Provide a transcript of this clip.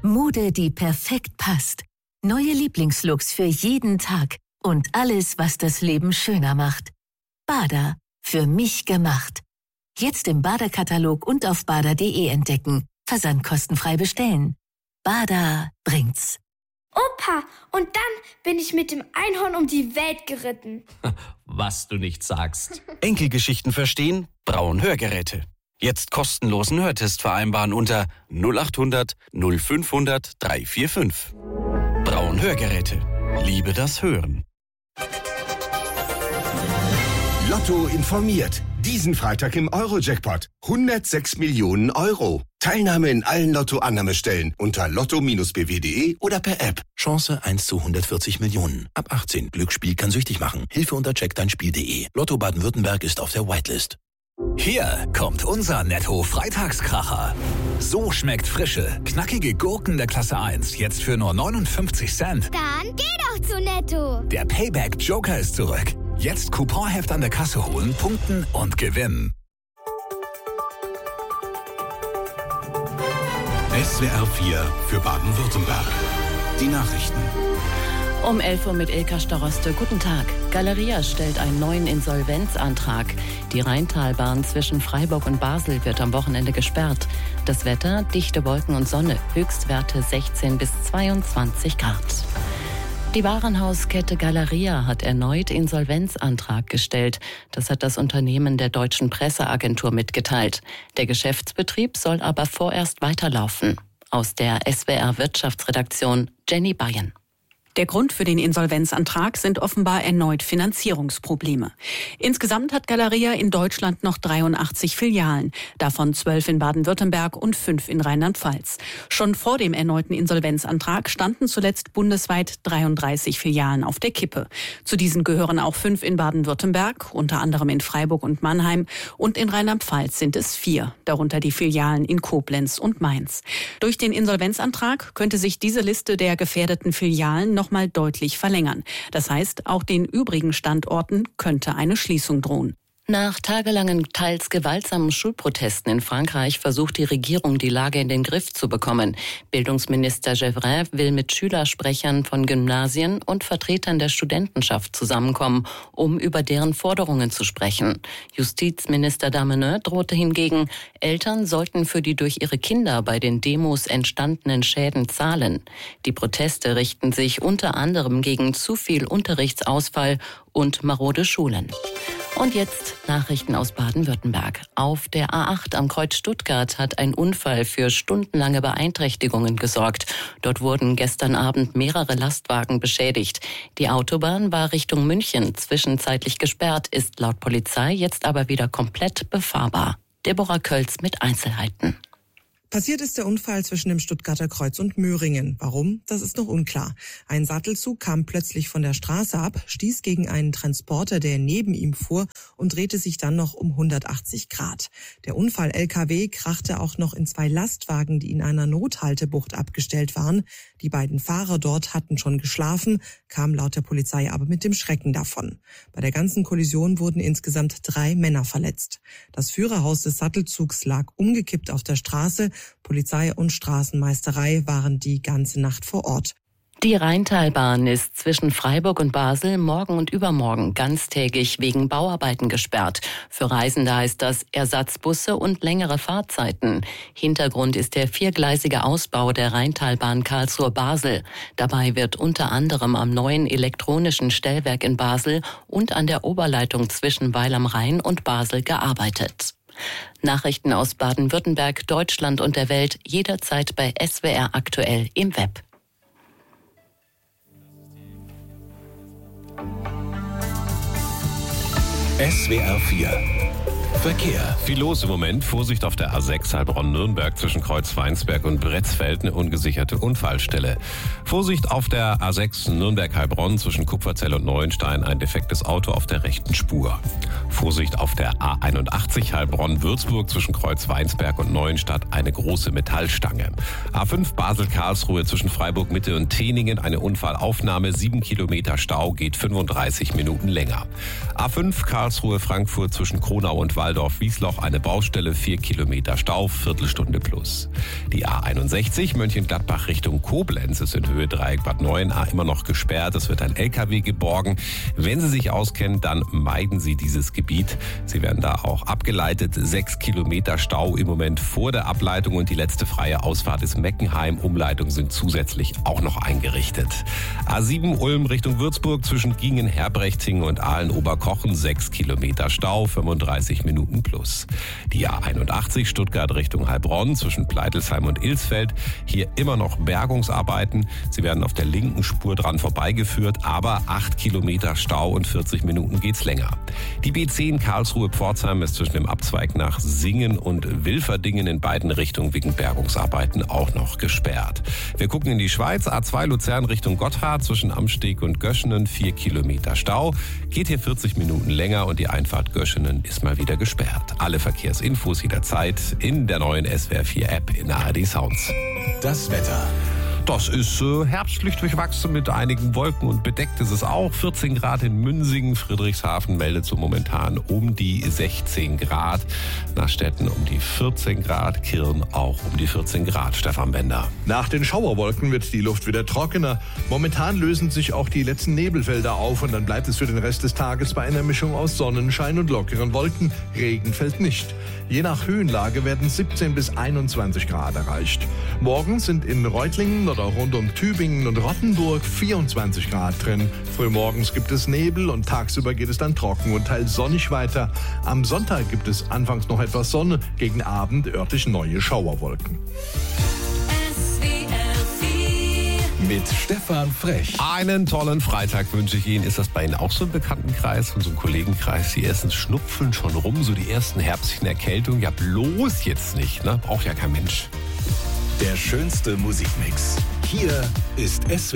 Mode, die perfekt passt. Neue Lieblingslooks für jeden Tag. Und alles, was das Leben schöner macht. Bada. Für mich gemacht. Jetzt im Bada-Katalog und auf bada.de entdecken. Versandkostenfrei bestellen. Bada bringt's. Opa, und dann bin ich mit dem Einhorn um die Welt geritten. Was du nicht sagst. Enkelgeschichten verstehen? Braun Hörgeräte. Jetzt kostenlosen Hörtest vereinbaren unter 0800 0500 345. Braun Hörgeräte. Liebe das Hören. Lotto informiert. Diesen Freitag im Euro-Jackpot. 106 Millionen Euro. Teilnahme in allen Lotto-Annahmestellen unter lotto-bw.de oder per App. Chance 1 zu 140 Millionen. Ab 18. Glücksspiel kann süchtig machen. Hilfe unter checkdeinspiel.de. Lotto Baden-Württemberg ist auf der Whitelist. Hier kommt unser Netto-Freitagskracher. So schmeckt frische, knackige Gurken der Klasse 1 jetzt für nur 59 Cent. Dann geh doch zu Netto. Der Payback-Joker ist zurück. Jetzt Couponheft an der Kasse holen, punkten und gewinnen. SWR 4 für Baden-Württemberg. Die Nachrichten. Um 11 Uhr mit Ilka Staroste. Guten Tag. Galeria stellt einen neuen Insolvenzantrag. Die Rheintalbahn zwischen Freiburg und Basel wird am Wochenende gesperrt. Das Wetter, dichte Wolken und Sonne. Höchstwerte 16 bis 22 Grad. Die Warenhauskette Galeria hat erneut Insolvenzantrag gestellt. Das hat das Unternehmen der Deutschen Presseagentur mitgeteilt. Der Geschäftsbetrieb soll aber vorerst weiterlaufen. Aus der SWR Wirtschaftsredaktion Jenny Bayen. Der Grund für den Insolvenzantrag sind offenbar erneut Finanzierungsprobleme. Insgesamt hat Galeria in Deutschland noch 83 Filialen, davon 12 in Baden-Württemberg und 5 in Rheinland-Pfalz. Schon vor dem erneuten Insolvenzantrag standen zuletzt bundesweit 33 Filialen auf der Kippe. Zu diesen gehören auch 5 in Baden-Württemberg, unter anderem in Freiburg und Mannheim, und in Rheinland-Pfalz sind es 4, darunter die Filialen in Koblenz und Mainz. Durch den Insolvenzantrag könnte sich diese Liste der gefährdeten Filialen noch mal deutlich verlängern. Das heißt, auch den übrigen Standorten könnte eine Schließung drohen. Nach tagelangen, teils gewaltsamen Schulprotesten in Frankreich versucht die Regierung, die Lage in den Griff zu bekommen. Bildungsminister Gévray will mit Schülersprechern von Gymnasien und Vertretern der Studentenschaft zusammenkommen, um über deren Forderungen zu sprechen. Justizminister Dameneu drohte hingegen, Eltern sollten für die durch ihre Kinder bei den Demos entstandenen Schäden zahlen. Die Proteste richten sich unter anderem gegen zu viel Unterrichtsausfall und marode Schulen. Und jetzt Nachrichten aus Baden-Württemberg. Auf der A8 am Kreuz Stuttgart hat ein Unfall für stundenlange Beeinträchtigungen gesorgt. Dort wurden gestern Abend mehrere Lastwagen beschädigt. Die Autobahn war Richtung München zwischenzeitlich gesperrt, ist laut Polizei jetzt aber wieder komplett befahrbar. Deborah Kölz mit Einzelheiten. Passiert ist der Unfall zwischen dem Stuttgarter Kreuz und Möhringen. Warum? Das ist noch unklar. Ein Sattelzug kam plötzlich von der Straße ab, stieß gegen einen Transporter, der neben ihm fuhr, und drehte sich dann noch um 180 Grad. Der Unfall-LKW krachte auch noch in 2 Lastwagen, die in einer Nothaltebucht abgestellt waren. Die beiden Fahrer dort hatten schon geschlafen, kamen laut der Polizei aber mit dem Schrecken davon. Bei der ganzen Kollision wurden insgesamt 3 Männer verletzt. Das Führerhaus des Sattelzugs lag umgekippt auf der Straße. Polizei und Straßenmeisterei waren die ganze Nacht vor Ort. Die Rheintalbahn ist zwischen Freiburg und Basel morgen und übermorgen ganztägig wegen Bauarbeiten gesperrt. Für Reisende heißt das Ersatzbusse und längere Fahrzeiten. Hintergrund ist der 4-gleisige Ausbau der Rheintalbahn Karlsruhe-Basel. Dabei wird unter anderem am neuen elektronischen Stellwerk in Basel und an der Oberleitung zwischen Weil am Rhein und Basel gearbeitet. Nachrichten aus Baden-Württemberg, Deutschland und der Welt jederzeit bei SWR aktuell im Web. SWR 4 Verkehr. Viel los im Moment. Vorsicht auf der A6 Heilbronn-Nürnberg zwischen Kreuzweinsberg und Bretzfeld, eine ungesicherte Unfallstelle. Vorsicht auf der A6 Nürnberg-Heilbronn zwischen Kupferzell und Neuenstein, ein defektes Auto auf der rechten Spur. Vorsicht auf der A81 Heilbronn-Würzburg zwischen Kreuzweinsberg und Neuenstadt, eine große Metallstange. A5 Basel-Karlsruhe zwischen Freiburg-Mitte und Teningen, eine Unfallaufnahme, 7 Kilometer Stau, geht 35 Minuten länger. A5 Karlsruhe-Frankfurt zwischen Kronau und Waldorf-Wiesloch eine Baustelle, 4 Kilometer Stau, Viertelstunde plus. Die A61 Mönchengladbach Richtung Koblenz ist in Höhe Dreieck Bad Neuenahr immer noch gesperrt. Es wird ein LKW geborgen. Wenn Sie sich auskennen, dann meiden Sie dieses Gebiet. Sie werden da auch abgeleitet. 6 Kilometer Stau im Moment vor der Ableitung und die letzte freie Ausfahrt ist Meckenheim. Umleitungen sind zusätzlich auch noch eingerichtet. A7 Ulm Richtung Würzburg zwischen Gingen, Herbrechtingen und Aalen-Oberkochen 6 Kilometer Stau, 35 Minuten plus. Die A81 Stuttgart Richtung Heilbronn zwischen Pleitelsheim und Ilsfeld. Hier immer noch Bergungsarbeiten. Sie werden auf der linken Spur dran vorbeigeführt, aber 8 Kilometer Stau und 40 Minuten geht's länger. Die B10 Karlsruhe-Pforzheim ist zwischen dem Abzweig nach Singen und Wilferdingen in beiden Richtungen wegen Bergungsarbeiten auch noch gesperrt. Wir gucken in die Schweiz. A2 Luzern Richtung Gotthard zwischen Amsteg und Göschenen 4 Kilometer Stau. Geht hier 40 Minuten länger und die Einfahrt Göschenen ist mal wieder gesperrt. Alle Verkehrsinfos jederzeit in der neuen SWR 4 App in ARD Sounds. Das Wetter. Das ist herbstlich durchwachsen mit einigen Wolken und bedeckt ist es auch. 14 Grad in Münsingen, Friedrichshafen meldet so momentan um die 16 Grad. Nachstetten um die 14 Grad, Kirn auch um die 14 Grad. Stefan Bender. Nach den Schauerwolken wird die Luft wieder trockener. Momentan lösen sich auch die letzten Nebelfelder auf und dann bleibt es für den Rest des Tages bei einer Mischung aus Sonnenschein und lockeren Wolken. Regen fällt nicht. Je nach Höhenlage werden 17 bis 21 Grad erreicht. Morgen sind in Reutlingen oder rund um Tübingen und Rottenburg 24 Grad drin. Frühmorgens gibt es Nebel und tagsüber geht es dann trocken und teils sonnig weiter. Am Sonntag gibt es anfangs noch etwas Sonne, gegen Abend örtlich neue Schauerwolken. Mit Stefan Frech. Einen tollen Freitag wünsche ich Ihnen. Ist das bei Ihnen auch so ein Bekanntenkreis und so ein Kollegenkreis? Die ersten schnupfeln schon rum, so die ersten herbstlichen Erkältungen. Ja, bloß jetzt nicht, ne? Braucht ja kein Mensch. Der schönste Musikmix. Hier ist SWR